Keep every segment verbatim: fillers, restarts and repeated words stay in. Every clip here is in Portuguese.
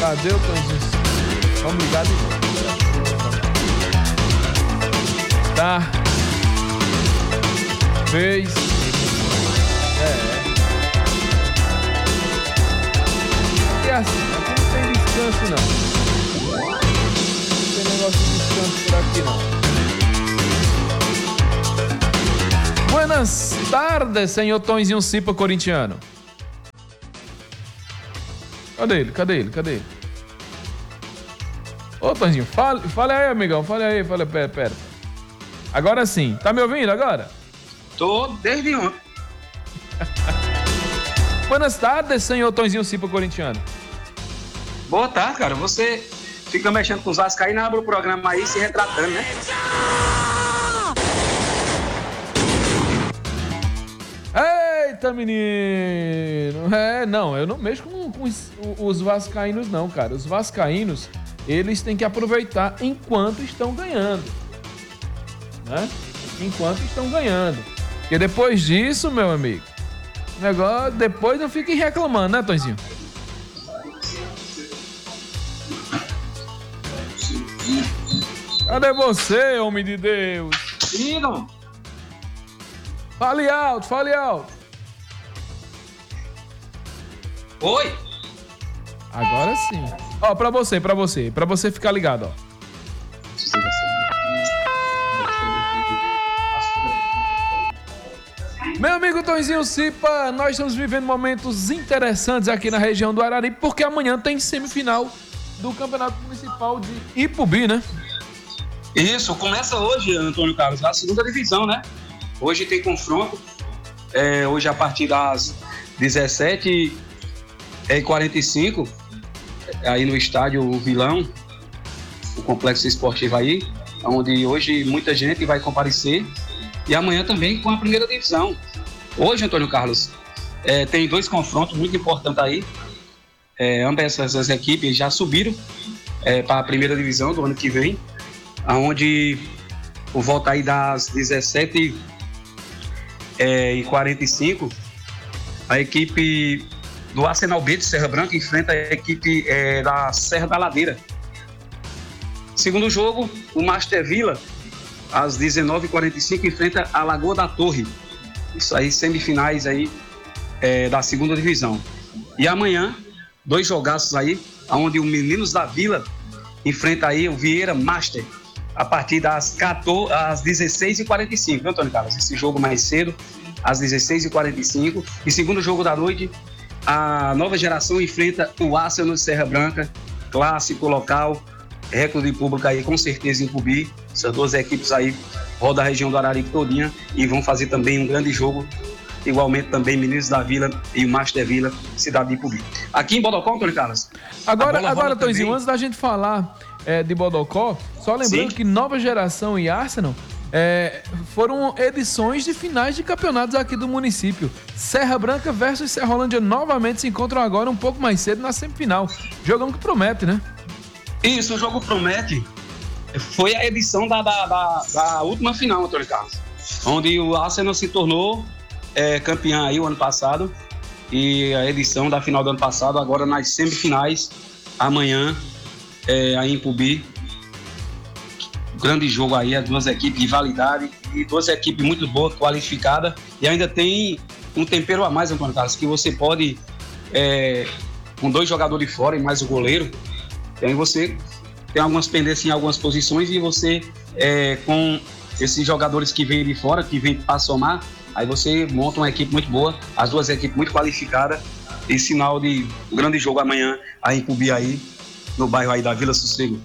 Cadê o Tonzinho? Vamos ligar de novo. Tá. Fez. É. E assim, aqui não tem descanso não. Não tem negócio de descanso por aqui não. Buenas tardes, senhor Tonzinho Cipa corintiano. Cadê ele? Cadê ele? Cadê ele? Ô, Tonzinho, fale, fale aí, amigão. Fale aí, fale, pera, pera. Agora sim. Tá me ouvindo agora? Tô desde ontem. Buenas tardes, senhor Tonzinho Cipa corintiano. Boa tarde, cara. Você fica mexendo com os vascaínos, abre o programa aí se retratando, né? Eita, menino! É, não, eu não mexo com, com os, os vascaínos não, cara. Os vascaínos, eles têm que aproveitar enquanto estão ganhando, né? Enquanto estão ganhando. Porque depois disso, meu amigo, o negócio, depois não fiquem reclamando, né, Tonzinho? Cadê você, homem de Deus? Digam. Fale alto, fale alto. Oi. Agora sim. Ó, pra você, pra você, pra você ficar ligado, ó. Meu amigo Tonzinho Cipa, nós estamos vivendo momentos interessantes aqui na região do Araripe, porque amanhã tem semifinal do Campeonato Municipal de Ipubi, né? Isso, começa hoje, Antônio Carlos, a segunda divisão, né? Hoje tem confronto, é, hoje a partir das dezessete e quarenta e cinco, aí no estádio Vilão, o Complexo Esportivo aí, onde hoje muita gente vai comparecer, e amanhã também com a primeira divisão. Hoje, Antônio Carlos, é, tem dois confrontos muito importantes aí, é, ambas essas equipes já subiram é, para a primeira divisão do ano que vem, onde por volta aí das dezessete e quarenta e cinco, a equipe do Arsenal B de Serra Branca enfrenta a equipe é, da Serra da Ladeira. Segundo jogo, o Master Vila, às dezenove e quarenta e cinco, enfrenta a Lagoa da Torre. Isso aí, semifinais aí é, da segunda divisão. E amanhã, dois jogaços aí, onde o Meninos da Vila enfrenta aí o Vieira Master, a partir das quatorze, às dezesseis e quarenta e cinco, Antônio Carlos? Esse jogo mais cedo, às dezesseis e quarenta e cinco. E segundo jogo da noite, a Nova Geração enfrenta o Arsenal de Serra Branca, clássico local, recorde público aí, com certeza em Ipubi. Essas duas equipes aí rodam a região do Araripe todinha e vão fazer também um grande jogo. Igualmente também Meninos da Vila e o Master Vila, cidade de Ipubi. Aqui em Bodocó, Antônio Carlos. Agora, agora Tonzinho, antes da gente falar é, de Bodocó, só lembrando Sim. que Nova Geração e Arsenal é, foram edições de finais de campeonatos aqui do município. Serra Branca versus Serrolândia novamente se encontram agora um pouco mais cedo na semifinal. Jogão que promete, né? Isso, o jogo promete. Foi a edição da, da, da, da última final, Antônio Carlos, onde o Arsenal se tornou é, campeão aí o ano passado, e a edição da final do ano passado, agora nas semifinais, amanhã, é, aí em Ipubi. Grande jogo aí, as duas equipes, rivalidade, e duas equipes muito boas, qualificadas, e ainda tem um tempero a mais, Antônio Carlos, que você pode, é, com dois jogadores fora e mais o goleiro, aí você tem algumas pendências em algumas posições, e você, é, com esses jogadores que vêm de fora, que vêm para somar, aí você monta uma equipe muito boa, as duas equipes muito qualificadas, e sinal de um grande jogo amanhã aí em Ipubi, aí, no bairro aí da Vila Sossego.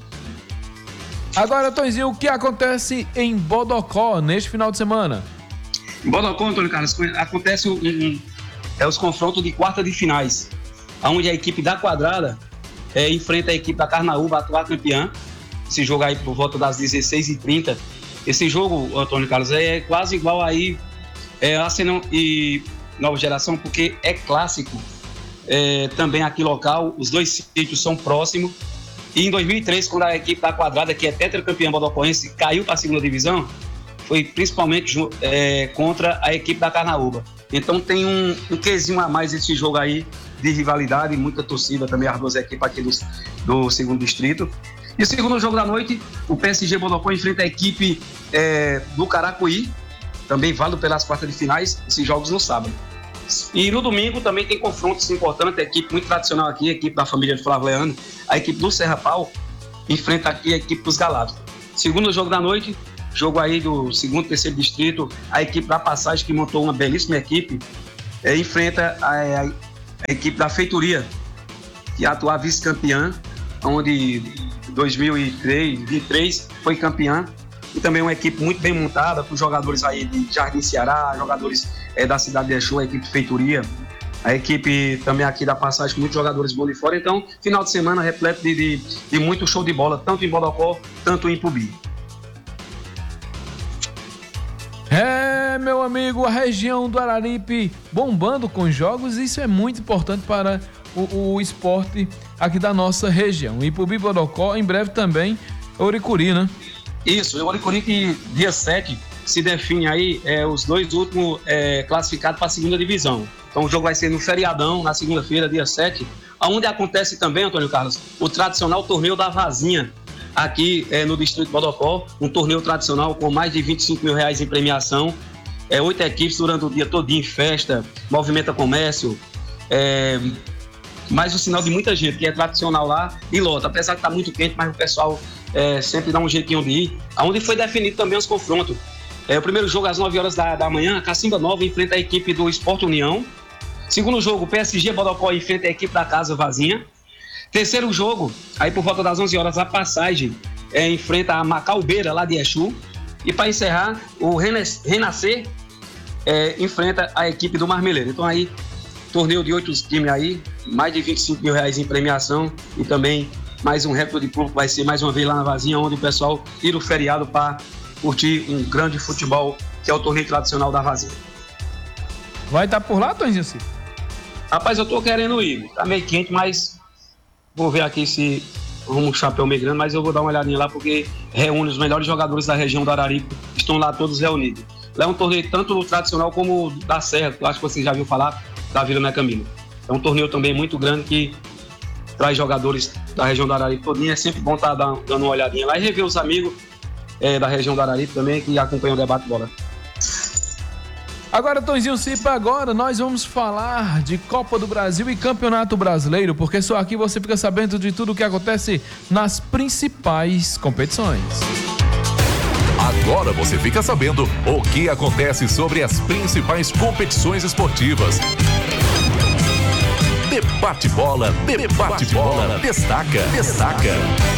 Agora, Tonzinho, o que acontece em Bodocó neste final de semana? Em Bodocó, Antônio Carlos, acontece um, um, é os confrontos de quarta de finais, onde a equipe da Quadrada é, enfrenta a equipe da Carnaúba, atual campeã. Esse jogo aí por volta das dezesseis e trinta. Esse jogo, Antônio Carlos, é quase igual aí é, Arsenal e Nova Geração, porque é clássico. É, também aqui local, os dois sítios são próximos. E em dois mil e três, quando a equipe da Quadrada, que é tetracampeã bodocoense, caiu para a segunda divisão, foi principalmente é, contra a equipe da Carnaúba. Então tem um, um quesinho a mais esse jogo aí de rivalidade, muita torcida também, as duas equipes aqui do, do segundo distrito. E o segundo jogo da noite, o P S G Bodocó enfrenta a equipe é, do Caracuí, também válido pelas quartas de finais, esses jogos no sábado. E no domingo também tem confrontos importantes, a equipe muito tradicional aqui, a equipe da família de Flávio Leandro, a equipe do Serra Pau enfrenta aqui a equipe dos Galados. Segundo jogo da noite, jogo aí do segundo e terceiro distrito, a equipe da Passagem, que montou uma belíssima equipe, é, enfrenta a, a, a equipe da Feitoria, que atua vice-campeã, onde em dois mil e três foi campeã, e também uma equipe muito bem montada, com jogadores aí de Jardim Ceará, jogadores é, da cidade de Exu, a equipe Feitoria, a equipe também aqui da Passagem, com muitos jogadores bons de fora. Então, final de semana repleto de, de, de muito show de bola, tanto em Bodocó, tanto em Ipubi. É, meu amigo, a região do Araripe bombando com jogos, isso é muito importante para o, o esporte aqui da nossa região. Ipubi, Bodocó, em breve também Oricuri, né? Isso, o Oricuri que dia sete se define aí é, os dois últimos é, classificados para a segunda divisão. Então o jogo vai ser no feriadão, na segunda-feira, dia sete, onde acontece também, Antônio Carlos, o tradicional torneio da Vazinha, aqui é, no distrito de Bodocó, um torneio tradicional com mais de vinte e cinco mil reais em premiação, é, oito equipes durante o dia todinho, festa, movimenta comércio, é, mais um sinal de muita gente, que é tradicional lá e lota, apesar que está muito quente, mas o pessoal é, sempre dá um jeitinho de ir, onde foi definido também os confrontos. É, o primeiro jogo às nove horas da, da manhã, a Cacimba Nova enfrenta a equipe do Esporte União. Segundo jogo, o P S G Bodocó enfrenta a equipe da Casa Vazinha. Terceiro jogo, aí por volta das onze horas, a Passagem é, enfrenta a Macaubeira, lá de Exu. E para encerrar, o Renascer é, enfrenta a equipe do Marmeleiro. Então aí, torneio de oito times aí, mais de vinte e cinco mil reais em premiação e também mais um recorde de público vai ser mais uma vez lá na Vazinha, onde o pessoal tira o feriado para curtir um grande futebol, que é o torneio tradicional da Vazinha. Vai estar tá por lá, Tonzinho Cipo? Rapaz, eu tô querendo ir. Tá meio quente, mas vou ver aqui se arrumo um chapéu meio grande, mas eu vou dar uma olhadinha lá, porque reúne os melhores jogadores da região do Araripe, estão lá todos reunidos. Lá é um torneio tanto tradicional como da Serra, que eu acho que você já viu falar, da Vila Né Camilo. É um torneio também muito grande que traz jogadores da região do Araripe todinha. É sempre bom estar dando uma olhadinha lá e rever os amigos é, da região do Araripe também, que acompanham o debate bola. Agora, Tonzinho Cipa, agora nós vamos falar de Copa do Brasil e Campeonato Brasileiro, porque só aqui você fica sabendo de tudo o que acontece nas principais competições. Agora você fica sabendo o que acontece sobre as principais competições esportivas. Debate Bola, Debate Bola, destaca, destaca.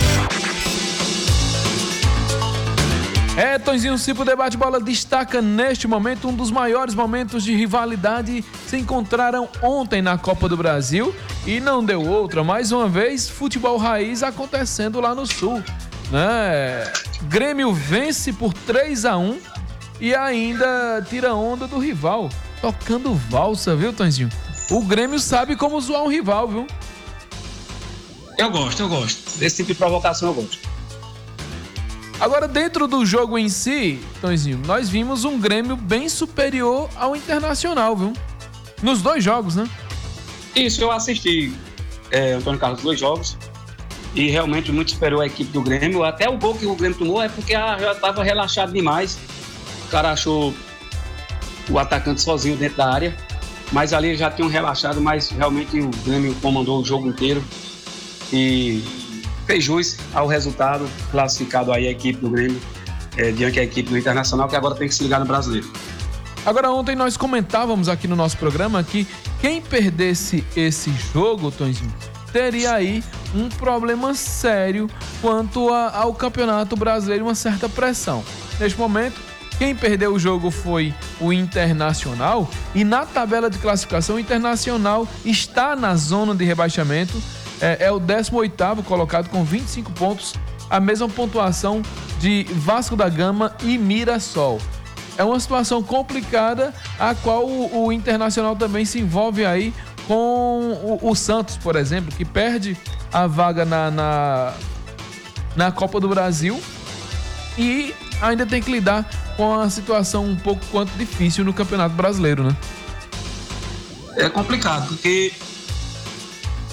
É, Tonzinho Cipo, o Debate Bola destaca neste momento um dos maiores momentos de rivalidade se encontraram ontem na Copa do Brasil e não deu outra, mais uma vez, futebol raiz acontecendo lá no Sul, né? Grêmio vence por três a um e ainda tira onda do rival, tocando valsa, viu, Tonzinho? O Grêmio sabe como zoar um rival, viu? Eu gosto, eu gosto. Desse tipo de provocação eu gosto. Agora, dentro do jogo em si, Tonzinho, nós vimos um Grêmio bem superior ao Internacional, viu? Nos dois jogos, né? Isso, eu assisti, é, Antônio Carlos, dois jogos e realmente muito superior a equipe do Grêmio. Até o gol que o Grêmio tomou é porque a, já estava relaxado demais. O cara achou o atacante sozinho dentro da área, mas ali já tinham relaxado, mas realmente o Grêmio comandou o jogo inteiro e fez jus ao resultado, classificado aí a equipe do Grêmio é, diante da equipe do Internacional, que agora tem que se ligar no Brasileiro. Agora, ontem nós comentávamos aqui no nosso programa que quem perdesse esse jogo, Tonzinho, teria aí um problema sério quanto a, ao Campeonato Brasileiro, uma certa pressão. Neste momento, quem perdeu o jogo foi o Internacional e na tabela de classificação, o Internacional está na zona de rebaixamento. É, é o décimo oitavo colocado com vinte e cinco pontos, a mesma pontuação de Vasco da Gama e Mirassol. É uma situação complicada, a qual o, o Internacional também se envolve aí com o, o Santos, por exemplo, que perde a vaga na, na, na Copa do Brasil e ainda tem que lidar com a situação um pouco quanto difícil no Campeonato Brasileiro, né? É complicado, porque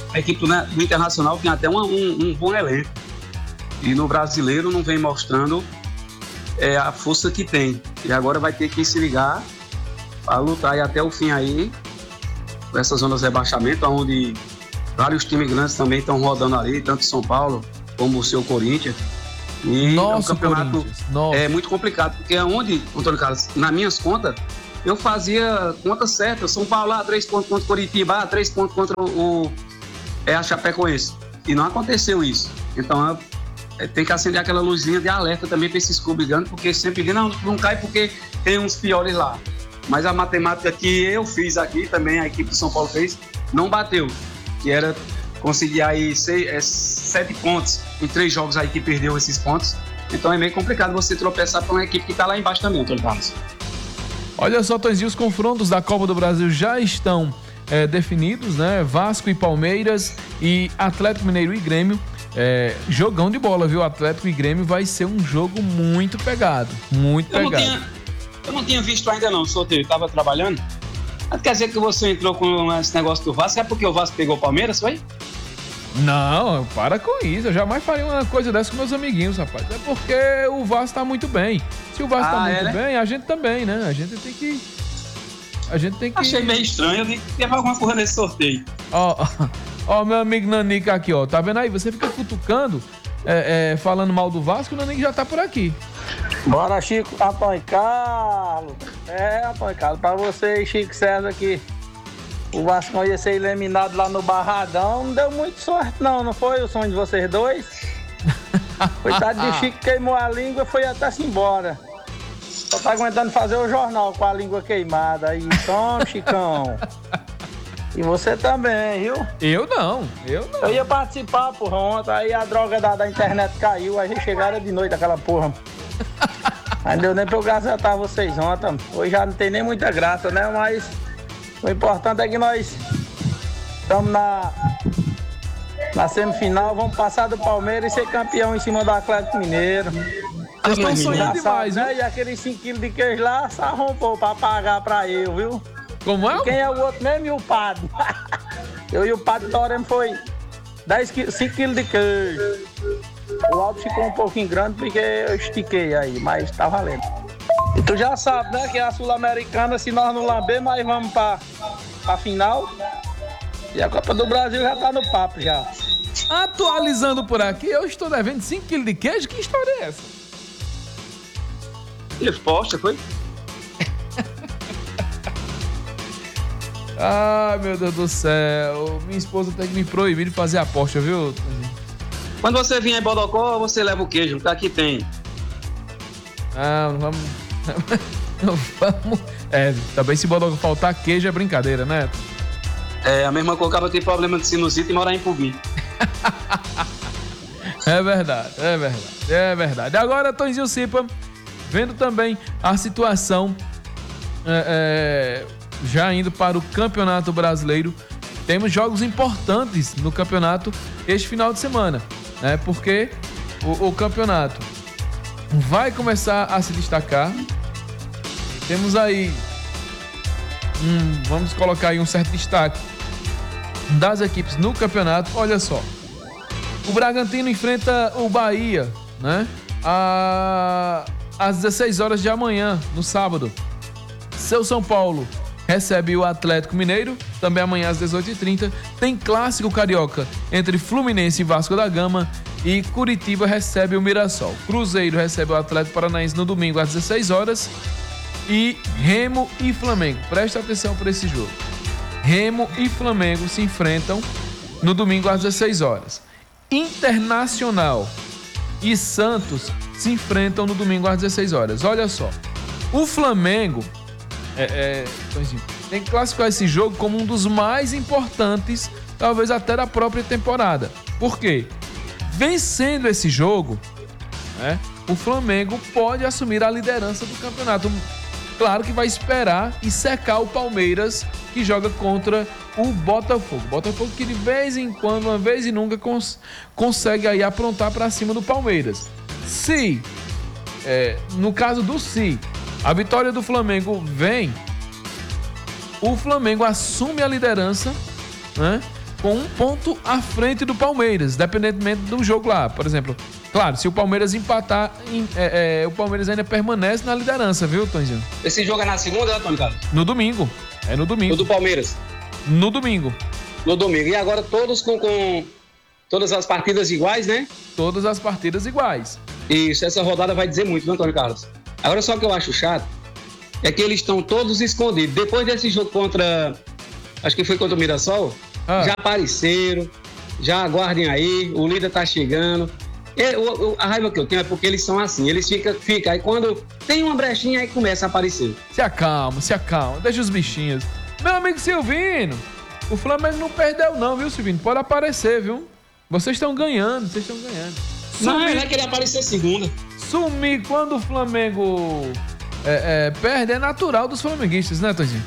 a equipe do, do Internacional tem até uma, um, um bom elenco. E no brasileiro não vem mostrando é, a força que tem. E agora vai ter que se ligar para lutar aí até o fim aí, com essas zonas de rebaixamento, onde vários times grandes também estão rodando ali, tanto São Paulo como o seu Corinthians. E Nossa, o campeonato Nossa. é muito complicado, porque é onde, Antônio Carlos, nas minhas contas, eu fazia conta certa. São Paulo, ah, três pontos contra o Coritiba, ah, três pontos contra o é, a Chapecoense. E não aconteceu isso. Então, é, tem que acender aquela luzinha de alerta também para esses clubes grandes, porque sempre dizem, não, não cai porque tem uns piores lá. Mas a matemática que eu fiz aqui, também a equipe de São Paulo fez, não bateu. Que era conseguir aí seis, é, sete pontos em três jogos aí que perdeu esses pontos. Então é meio complicado você tropeçar para uma equipe que está lá embaixo também, Antônio Carlos. Olha só, Tonzinho, os confrontos da Copa do Brasil já estão é, definidos, né? Vasco e Palmeiras e Atlético Mineiro e Grêmio. É, jogão de bola, viu? Atlético e Grêmio vai ser um jogo muito pegado, muito eu pegado. Não tinha, eu não tinha visto ainda não, solteiro, estava trabalhando. Mas quer dizer que você entrou com esse negócio do Vasco, é porque o Vasco pegou o Palmeiras, foi? Não, para com isso. Eu jamais faria uma coisa dessa com meus amiguinhos, rapaz. É porque o Vasco tá muito bem. Se o Vasco ah, tá muito é, né? bem, a gente também, né? A gente tem que... A gente tem que... Achei meio estranho. Eu vi que teve alguma coisa nesse sorteio. Ó, ó, meu amigo Nanica aqui, ó. Tá vendo aí? Você fica cutucando, é, é, falando mal do Vasco, o Nanica já tá por aqui. Bora, Chico. Antônio Carlos. É, Antônio Carlos. Pra você, Chico César, aqui. O Vasco ia ser eliminado lá no Barradão. Não deu muito sorte, não. Não foi o sonho de vocês dois? Coitado de Chico, queimou a língua e foi até-se embora. Só tá aguentando fazer o jornal com a língua queimada. Aí, toma, Chicão. E você também, viu? Eu não, eu não. Eu ia participar, porra, ontem. Aí a droga da, da internet caiu. Aí chegaram de noite aquela porra. Aí não deu nem pra eu gazetar vocês ontem. Hoje já não tem nem muita graça, né? Mas... o importante é que nós estamos na, na semifinal, vamos passar do Palmeiras e ser campeão em cima do Atlético Mineiro. Vocês estão sonhando demais, né? E aqueles cinco quilos de queijo lá, se arrombou pra pagar pra eu, viu? Como é? E quem é o outro mesmo? E o padre. Eu e o padre Torem foi cinco quilos de queijo. O Aldo ficou um pouquinho grande porque eu estiquei aí, mas tá valendo. E tu já sabe, né, que é a Sul-Americana, se nós não lamber, nós vamos pra, pra final. E a Copa do Brasil já tá no papo já. Atualizando por aqui, eu estou devendo cinco quilos de queijo? Que história é essa? Resposta, foi? Ai, meu Deus do céu. Minha esposa tem que me proibir de fazer aposta, viu? Quando você vier em Bodocó, você leva o queijo, que aqui tem. Ah, vamos... vamos... É, também se Bodocó faltar queijo é brincadeira, né? É, a mesma coisa que eu tenho problema de sinusite e morar em Pubi. É verdade, é verdade, é verdade. Agora, Tonzinho Cipa, vendo também a situação, é, é, já indo para o Campeonato Brasileiro, temos jogos importantes no campeonato este final de semana, né? Porque o, o campeonato vai começar a se destacar. Temos aí, um, vamos colocar aí um certo destaque das equipes no campeonato. Olha só, o Bragantino enfrenta o Bahia, né? A, às dezesseis horas de amanhã, no sábado. Seu São Paulo recebe o Atlético Mineiro, também amanhã às dezoito e trinta. Tem clássico carioca entre Fluminense e Vasco da Gama. E Curitiba recebe o Mirassol. Cruzeiro recebe o Atlético Paranaense no domingo às dezesseis horas. E Remo e Flamengo. Presta atenção para esse jogo. Remo e Flamengo se enfrentam no domingo às dezesseis horas. Internacional e Santos se enfrentam no domingo às dezesseis horas. Olha só. O Flamengo é, é, tem que classificar esse jogo como um dos mais importantes, talvez até da própria temporada. Por quê? Vencendo esse jogo, né, o Flamengo pode assumir a liderança do campeonato. Claro que vai esperar e secar o Palmeiras, que joga contra o Botafogo. Botafogo que de vez em quando, uma vez e nunca, cons- consegue aí aprontar para cima do Palmeiras. Se, é, no caso do se, a vitória do Flamengo vem, o Flamengo assume a liderança, né? com um ponto à frente do Palmeiras, independentemente do jogo lá. Por exemplo, claro, se o Palmeiras empatar, é, é, o Palmeiras ainda permanece na liderança, viu, Tonzinho? Esse jogo é na segunda, Antônio Carlos? No domingo. É no domingo. O do Palmeiras? No domingo. No domingo. E agora todos com, com todas as partidas iguais, né? Todas as partidas iguais. Isso, essa rodada vai dizer muito, viu, Antônio Carlos? Agora, só que eu acho chato é que eles estão todos escondidos. Depois desse jogo contra, acho que foi contra o Mirassol, ah. já apareceram, já aguardem aí, o líder tá chegando. Eu, eu, a raiva que eu tenho é porque eles são assim, eles ficam, ficam aí quando tem uma brechinha aí começa a aparecer. Se acalma, se acalma, deixa os bichinhos. Meu amigo Silvino, o Flamengo não perdeu não, viu, Silvino? Pode aparecer, viu? Vocês estão ganhando, vocês estão ganhando. Não, Sumir, não é que ele aparecer segunda. Sumir quando o Flamengo é, é, perde é natural dos flamenguistas, né, Tonzinho?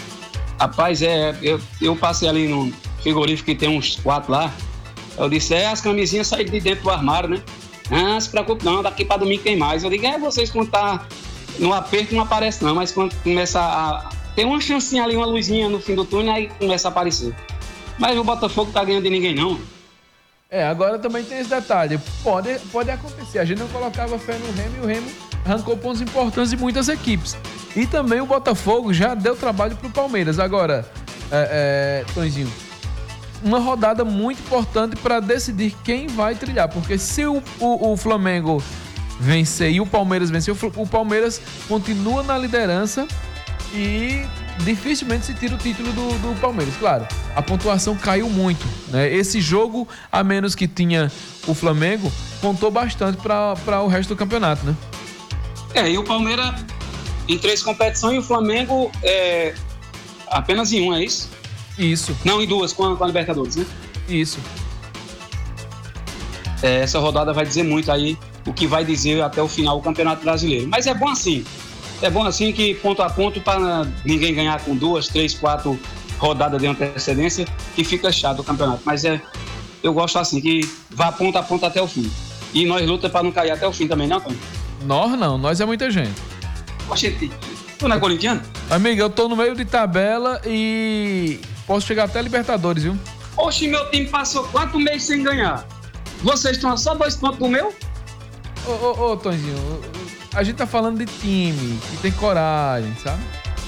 Rapaz, é, eu, eu passei ali no frigorífico que tem uns quatro lá. Eu disse, é, as camisinhas saíram de dentro do armário, né? Ah, se preocupe não, daqui pra domingo tem mais. Eu digo, é, vocês quando tá no aperto não aparece não, mas quando começa a... Tem uma chancinha ali, uma luzinha no fim do túnel, aí começa a aparecer. Mas o Botafogo tá ganhando de ninguém não. É, agora também tem esse detalhe. Pode, pode acontecer. A gente não colocava fé no Remo e o Remo arrancou pontos importantes de muitas equipes. E também o Botafogo já deu trabalho pro Palmeiras. Agora, é, é, Tonzinho, uma rodada muito importante para decidir quem vai trilhar. Porque se o, o, o Flamengo vencer e o Palmeiras vencer, o, o Palmeiras continua na liderança e dificilmente se tira o título do, do Palmeiras. Claro, a pontuação caiu muito, né? Esse jogo a menos que tinha o Flamengo contou bastante para o resto do campeonato, né? É, e o Palmeiras em três competições e o Flamengo é, apenas em uma, é isso? Isso. Não, em duas, com a, com a Libertadores, né? Isso. É, essa rodada vai dizer muito aí o que vai dizer até o final do Campeonato Brasileiro. Mas é bom assim. É bom assim que ponto a ponto para ninguém ganhar com duas, três, quatro rodadas de antecedência, que fica chato o campeonato. Mas é, eu gosto assim, que vá ponto a ponto até o fim. E nós lutamos para não cair até o fim também, não, Antônio? Nós não, nós é muita gente. Oxe, tu não é corintiano? Amigo, eu tô no meio de tabela e posso chegar até Libertadores, viu? Oxe, meu time passou quatro meses sem ganhar. Vocês estão só dois pontos do meu? Ô, ô, ô, Tonzinho, a gente tá falando de time, que tem coragem, sabe?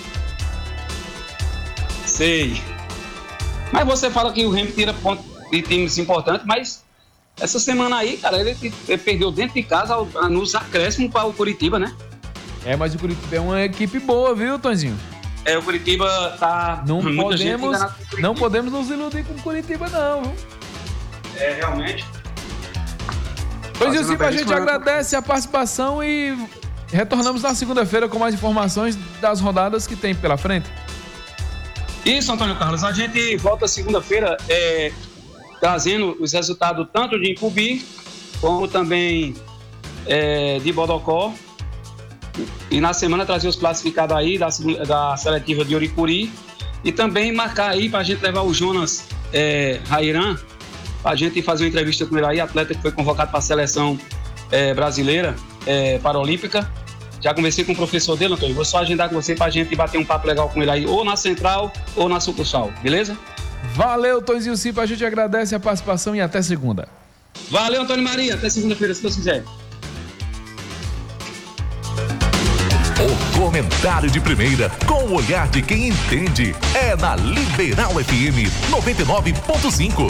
Sei. Mas você fala que o Remo tira ponto de times importantes, mas essa semana aí, cara, ele, ele perdeu dentro de casa nos acréscimos para o Curitiba, né? É, mas o Curitiba é uma equipe boa, viu, Tonzinho? É, o Curitiba tá... Não podemos, não podemos nos iludir com o Curitiba, não, viu? É, realmente. Pois isso, a gente agradece a participação e retornamos na segunda-feira com mais informações das rodadas que tem pela frente. Isso, Antônio Carlos. A gente volta segunda-feira é, trazendo os resultados tanto de Impubi como também é, de Bodocó. E na semana trazer os classificados aí da, da seletiva de Oricuri. E também marcar aí para a gente levar o Jonas é, Rairan, a gente fazer uma entrevista com ele aí, atleta que foi convocado para a seleção é, brasileira, é, paralímpica. Já conversei com o professor dele, Antônio. Vou só agendar com você para a gente bater um papo legal com ele aí, ou na central ou na sucursal, beleza? Valeu, Tonzinho Cipa. A gente agradece a participação e até segunda. Valeu, Antônio Maria. Até segunda-feira, se Deus quiser. O comentário de primeira, com o olhar de quem entende, é na Liberal F M noventa e nove ponto cinco.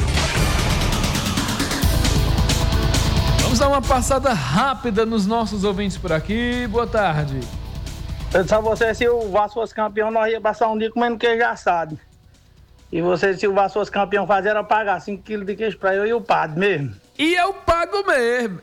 Vamos dar uma passada rápida nos nossos ouvintes por aqui. Boa tarde. Eu disse a você, se o Vasco fosse campeão, nós ia passar um dia comendo queijo assado. E você, se o Vasco fosse campeão, fazer era pagar cinco quilos de queijo pra eu e o padre mesmo. E eu pago mesmo.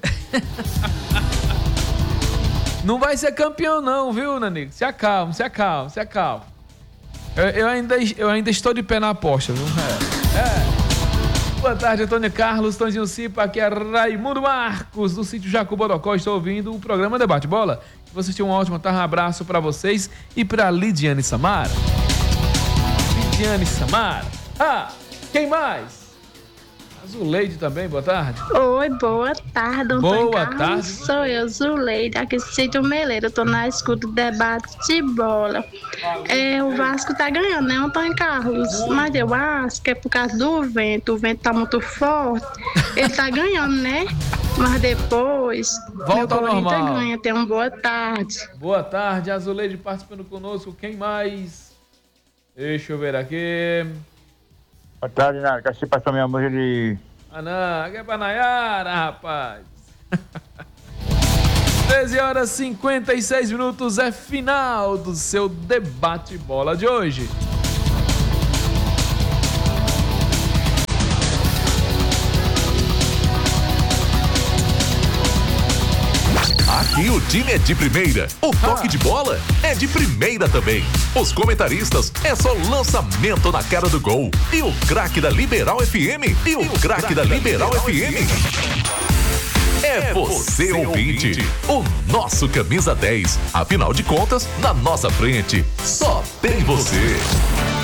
Não vai ser campeão não, viu, Nanico? Se acalma, se acalma, se acalma. Eu, eu, ainda, eu ainda estou de pé na aposta, viu? É. é. Boa tarde, Antônio Carlos, Tonzinho Cipa, aqui é Raimundo Marcos, do sítio Jacu Bodocó. Estou ouvindo o programa Debate Bola. Que vocês tenham um ótimo tarde, um abraço para vocês e para Lidiane Samara. Lidiane Samara. Ah, quem mais? Zuleide também, boa tarde. Oi, boa tarde, Antônio Boa Carlos. tarde. Sou eu, Zuleide, aqui do Sítio Meleiro. Eu tô na escuta do debate de bola. É, o Vasco tá ganhando, né, Antônio Carlos? Mas eu acho que é por causa do vento. O vento tá muito forte. Ele tá ganhando, né? Mas depois, Volta meu ao Corinthians normal. ganha. Tenha uma boa tarde. Boa tarde, a Zuleide participando conosco. Quem mais? Deixa eu ver aqui. Boa tarde, Nara. Quero passar minha música de... Ah, não, que é pra Nayara, rapaz. treze horas e cinquenta e seis minutos é final do seu debate bola de hoje. Aqui o time é de primeira, o toque de bola é de primeira também. Os comentaristas é só lançamento na cara do gol. E o craque da Liberal F M, e o craque da Liberal F M é você, ouvinte, o nosso camisa dez. Afinal de contas, na nossa frente, só tem você.